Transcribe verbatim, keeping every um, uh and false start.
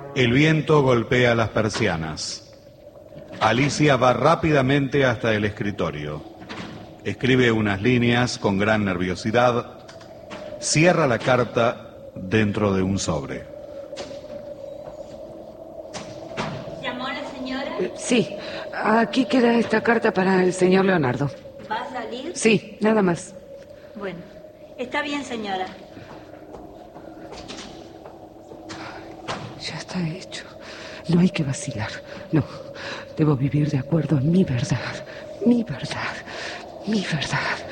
El viento golpea las persianas. Alicia va rápidamente hasta el escritorio. Escribe unas líneas con gran nerviosidad. Cierra la carta dentro de un sobre. ¿Llamó la señora? Eh, sí, aquí queda esta carta para el señor Leonardo. ¿Va a salir? Sí, nada más. Bueno, está bien, señora. Ya está hecho. No hay que vacilar. No, debo vivir de acuerdo a mi verdad. Mi verdad. Mi verdad.